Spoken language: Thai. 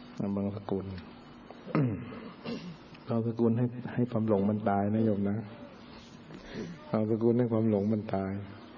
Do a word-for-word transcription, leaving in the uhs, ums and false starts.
บางสกุล บางสกุลให้ให้ความหลงมันตายนะโยมนะบางสกุลให้ความหลงมันตาย